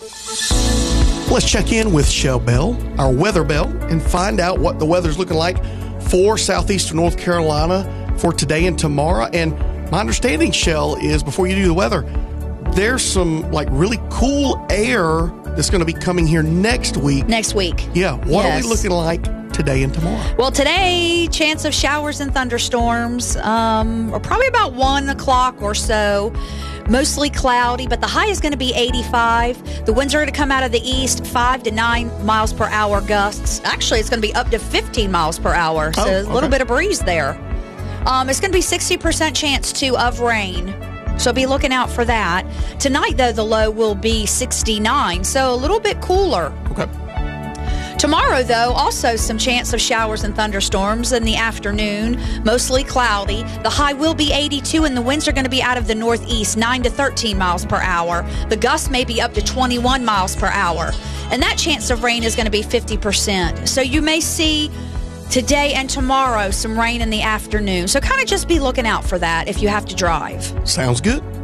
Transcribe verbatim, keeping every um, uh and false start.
Let's check in with Shell Bell, our weather bell, and find out what the weather's looking like for southeastern North Carolina for today and tomorrow. And my understanding, Shell, is before you do the weather, there's some like really cool air that's going to be coming here next week. Next week. Yeah. What Yes. are we looking like today and tomorrow? Well, today, chance of showers and thunderstorms, um, or probably about one o'clock or so. Mostly cloudy, but the high is going to be eighty-five. The winds are going to come out of the east, five to nine miles per hour gusts. Actually, it's going to be up to fifteen miles per hour, so Oh, a little okay. bit of breeze there. Um, it's going to be sixty percent chance, too, of rain. So be looking out for that. Tonight, though, the low will be sixty-nine, so a little bit cooler. Okay. Tomorrow, though, also some chance of showers and thunderstorms in the afternoon, mostly cloudy. The high will be eighty-two, and the winds are going to be out of the northeast, nine to thirteen miles per hour. The gusts may be up to twenty-one miles per hour. And that chance of rain is going to be fifty percent. So you may see today and tomorrow some rain in the afternoon. So kind of just be looking out for that if you have to drive. Sounds good.